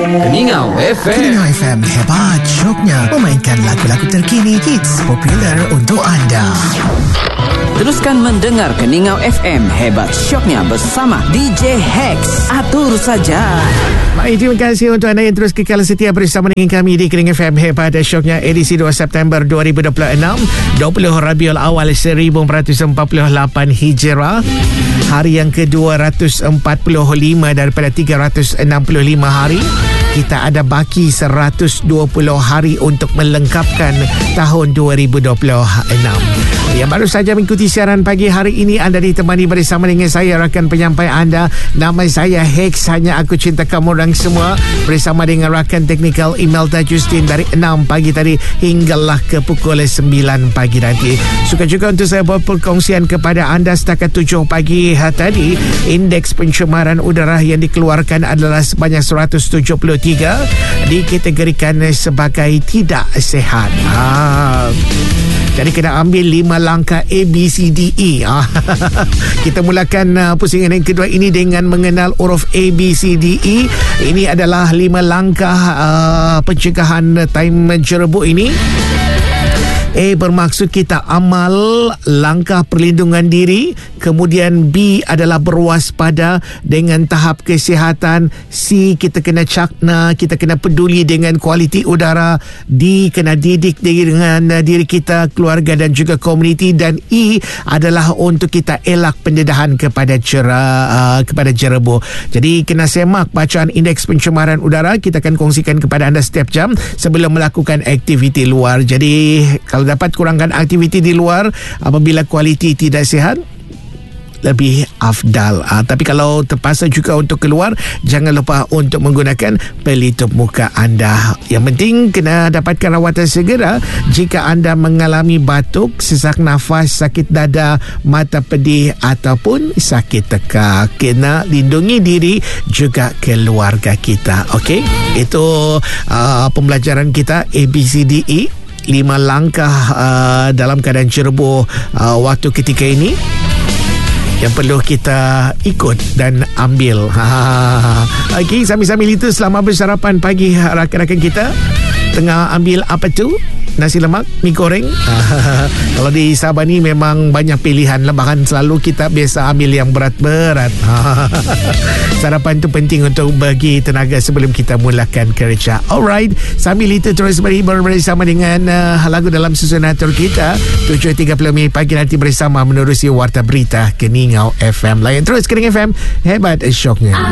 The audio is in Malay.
Keningau FM. Keningau FM, hebat syoknya memainkan lagu-lagu terkini, hits popular untuk anda. Teruskan mendengar Keningau FM, hebat syoknya bersama DJ Hex. Atur saja. Baik, terima kasih untuk anda yang terus kekal setia bersama dengan kami di Keningau FM, hebat syoknya edisi 2 September 2026, 20 Rabiul Awal 1448 Hijrah. Hari yang ke-245 daripada 365 hari. Kita ada baki 120 hari untuk melengkapkan tahun 2026. Yang baru saja mengikuti siaran pagi hari ini, anda ditemani bersama dengan saya, rakan penyampai anda. Nama saya Hex, hanya aku cinta kamu orang semua. Bersama dengan rakan teknikal Imelda Justin dari 6 pagi tadi hinggalah ke pukul 9 pagi nanti. Suka juga untuk saya buat perkongsian kepada anda setakat 7 pagi tadi. Indeks pencemaran udara yang dikeluarkan adalah sebanyak 173, dikategorikan sebagai tidak sihat. Jadi kena ambil 5 langkah ABCDE. Kita mulakan pusingan yang kedua ini dengan mengenal huruf ABCDE. Ini adalah 5 langkah pencegahan time jerebuk ini. A bermaksud kita amal langkah perlindungan diri. Kemudian B adalah berwaspada dengan tahap kesihatan. C, kita kena cakna, kita kena peduli dengan kualiti udara. D, kena didik dengan diri kita, keluarga dan juga komuniti. Dan E adalah untuk kita elak pendedahan kepada jerebu. Jadi kena semak bacaan indeks pencemaran udara. Kita akan kongsikan kepada anda setiap jam sebelum melakukan aktiviti luar. Jadi kalau dapat kurangkan aktiviti di luar apabila kualiti tidak sihat, lebih afdal. Tapi kalau terpaksa juga untuk keluar, jangan lupa untuk menggunakan pelitup muka anda. Yang penting kena dapatkan rawatan segera jika anda mengalami batuk, sesak nafas, sakit dada, mata pedih ataupun sakit tekak. Kena lindungi diri juga keluarga kita. Okey, itu pembelajaran kita ABCDE. 5 langkah dalam keadaan jerebuh waktu ketika ini yang perlu kita ikut dan ambil. Okey, sambil-sambil itu selamat bersarapan pagi rakan-rakan kita. Tengah ambil apa tu? Nasi lemak, mi goreng. Kalau di Sabah ni memang banyak pilihan lah. Bahkan selalu kita biasa ambil yang berat-berat. Sarapan tu penting untuk bagi tenaga sebelum kita mulakan kerja. Alright, sambil itu terus berhibur bersama dengan lagu dalam susunan atur kita. 7.30 pagi nanti bersama menerusi Warta Berita Keningau FM. Layan terus Keningau FM, hebat syoknya.